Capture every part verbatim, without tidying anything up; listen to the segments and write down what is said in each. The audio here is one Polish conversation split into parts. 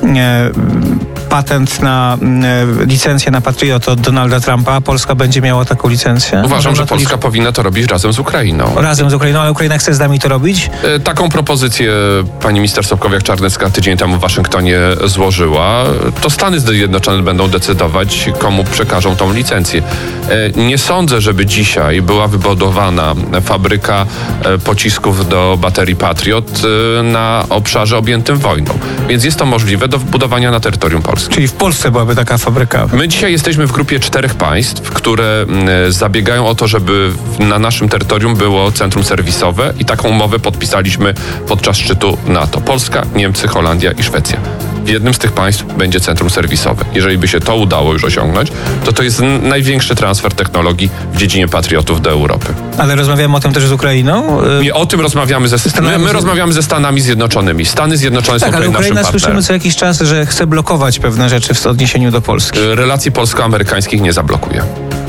e, patent na e, licencję na Patriot od Donalda Trumpa, a Polska będzie miała taką licencję? Uważam, że Polska liczy... powinna to robić razem z Ukrainą. Razem z Ukrainą, ale Ukraina chce z nami to robić? E, taką propozycję pani minister Sobkowiak-Czarnecka tydzień temu w Waszyngtonie złożyła. To Stany Zjednoczone będą decydować, komu przekażą tą licencję. E, nie sądzę, żeby dzisiaj była wybudowana fabryka e, pocisków do baterii Patriot e, na obszarze objętym wojną. Więc jest to możliwe do wbudowania na terytorium Polski. Czyli w Polsce byłaby taka fabryka? My dzisiaj jesteśmy w grupie czterech państw, które e, zabiegają o to, żeby na naszym terytorium było centrum serwisowe i taką umowę podpisaliśmy podczas szczytu NATO. Polska, Niemcy, Holandia i Szwecja. W jednym z tych państw będzie centrum serwisowe. Jeżeli by się to udało już osiągnąć, to to jest największy transfer technologii w dziedzinie patriotów do Europy. Ale rozmawiamy o tym też z Ukrainą? Nie, o tym rozmawiamy ze Stanami. My, my rozmawiamy ze Stanami Zjednoczonymi. Stany Zjednoczone tak, są tutaj naszym partnerem. Ukraina słyszymy co jakiś czas, że chce blokować pewne rzeczy w odniesieniu do Polski. Relacji polsko-amerykańskich nie zablokuje.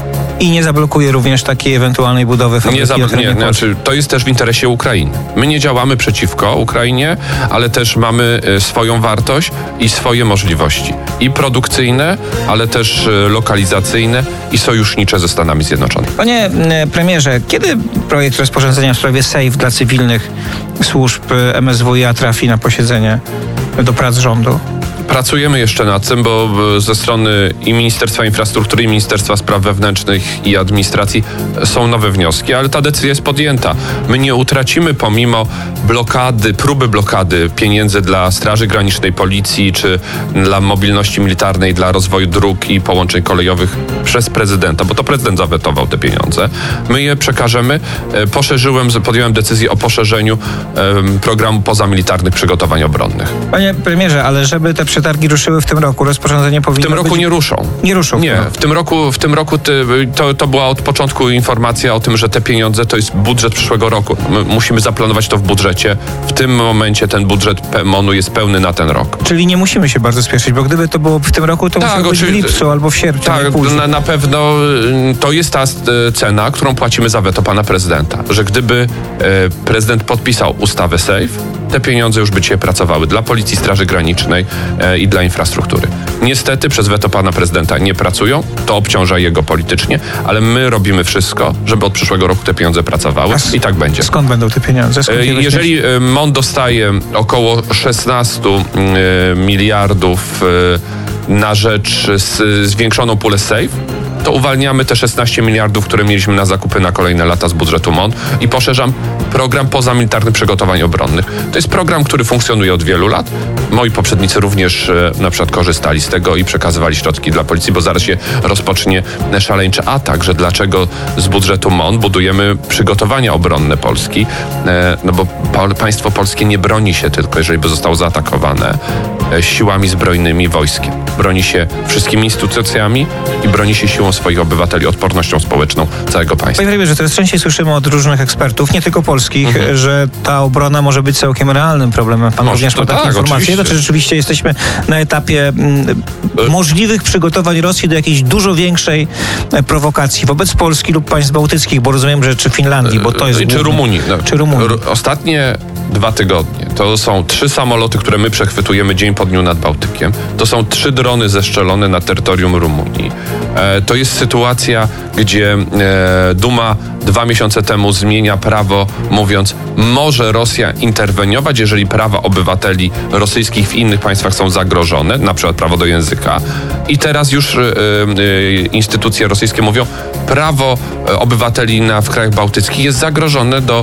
I nie zablokuje również takiej ewentualnej budowy fabryki? Nie, zabl- nie znaczy, to jest też w interesie Ukrainy. My nie działamy przeciwko Ukrainie, ale też mamy swoją wartość i swoje możliwości. I produkcyjne, ale też lokalizacyjne i sojusznicze ze Stanami Zjednoczonymi. Panie premierze, kiedy projekt rozporządzenia w sprawie SAFE dla cywilnych służb M S W i A trafi na posiedzenie do prac rządu? Pracujemy jeszcze nad tym, bo ze strony i Ministerstwa Infrastruktury, i Ministerstwa Spraw Wewnętrznych i Administracji są nowe wnioski, ale ta decyzja jest podjęta. My nie utracimy pomimo blokady, próby blokady pieniędzy dla Straży Granicznej, Policji, czy dla mobilności militarnej, dla rozwoju dróg i połączeń kolejowych przez prezydenta, bo to prezydent zawetował te pieniądze. My je przekażemy. Poszerzyłem, podjąłem decyzję o poszerzeniu um, programu pozamilitarnych przygotowań obronnych. Panie premierze, ale żeby te przetargi ruszyły w tym roku, rozporządzenie powinno W tym roku być... nie ruszą. Nie ruszą. Nie, w tym roku, w tym roku ty, to, to była od początku informacja o tym, że te pieniądze to jest budżet przyszłego roku. My musimy zaplanować to w budżecie. W tym momencie ten budżet M O N-u jest pełny na ten rok. Czyli nie musimy się bardzo spieszyć, bo gdyby to było w tym roku, to tak, musiało być w lipcu albo w sierpniu. Tak, na, na pewno to jest ta cena, którą płacimy za weto pana prezydenta. Że gdyby e, prezydent podpisał ustawę SAFE, te pieniądze już by dzisiaj pracowały dla Policji, Straży Granicznej e, i dla infrastruktury. Niestety przez weto pana prezydenta nie pracują, to obciąża jego politycznie, ale my robimy wszystko, żeby od przyszłego roku te pieniądze pracowały i tak będzie. Skąd będą te pieniądze? Skąd e, jeżeli M O N dostaje około szesnaście e, miliardów e, na rzecz z, zwiększoną pulę SAFE, to uwalniamy te szesnaście miliardów, które mieliśmy na zakupy na kolejne lata z budżetu M O N i poszerzam program pozamilitarnych przygotowań obronnych. To jest program, który funkcjonuje od wielu lat. Moi poprzednicy również e, na przykład korzystali z tego i przekazywali środki dla policji, bo zaraz się rozpocznie szaleńczy atak, że dlaczego z budżetu M O N budujemy przygotowania obronne Polski, e, no bo po, państwo polskie nie broni się tylko, jeżeli by zostało zaatakowane e, siłami zbrojnymi, wojskiem. Broni się wszystkimi instytucjami i broni się siłą swoich obywateli, odpornością społeczną całego państwa. Panie premierze, coraz częściej słyszymy od różnych ekspertów, nie tylko polskich, mhm. że ta obrona może być całkiem realnym problemem. Pan może, również ma takie tak, informacje. To czy rzeczywiście jesteśmy na etapie mm, możliwych przygotowań Rosji do jakiejś dużo większej prowokacji wobec Polski lub państw bałtyckich, bo rozumiem, że czy Finlandii, bo to jest... Czy główny, Rumunii. No, czy Rumunii. Ostatnie dwa tygodnie to są trzy samoloty, które my przechwytujemy dzień po dniu nad Bałtykiem. To są trzy drony zestrzelone na terytorium Rumunii. E, to jest sytuacja, gdzie e, Duma dwa miesiące temu zmienia prawo, mówiąc, może Rosja interweniować, jeżeli prawa obywateli rosyjskich w innych państwach są zagrożone, na przykład prawo do języka. I teraz już e, e, instytucje rosyjskie mówią, prawo obywateli na, w krajach bałtyckich jest zagrożone do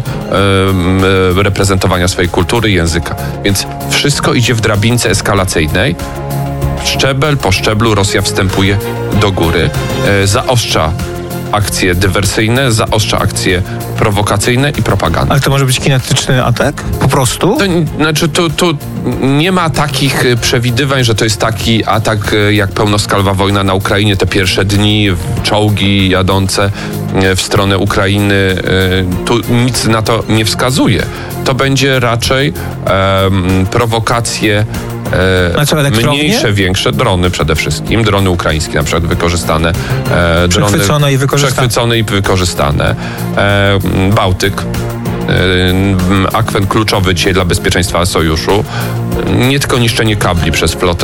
e, reprezentowania swojej kultury i języka. Więc wszystko idzie w drabince eskalacyjnej. Szczebel po szczeblu Rosja wstępuje do góry, e, zaostrza akcje dywersyjne, zaostrza akcje prowokacyjne i propagandę. Ale to może być kinetyczny atak? Po prostu? To, znaczy, tu, tu nie ma takich przewidywań, że to jest taki atak jak pełnoskalowa wojna na Ukrainie. Te pierwsze dni, czołgi jadące w stronę Ukrainy, tu nic na to nie wskazuje. To będzie raczej um, prowokacje E, mniejsze, większe, drony przede wszystkim, drony ukraińskie na przykład wykorzystane, e, drony przechwycone i wykorzystane, przechwycone i wykorzystane. E, Bałtyk, e, akwen kluczowy dzisiaj dla bezpieczeństwa sojuszu, nie tylko niszczenie kabli przez flotę